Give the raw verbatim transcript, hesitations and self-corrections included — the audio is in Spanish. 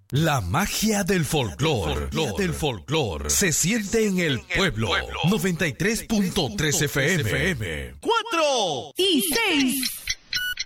La magia del folclor, del folclor, se siente en el pueblo. noventa y tres punto tres F M. Cuatro y seis.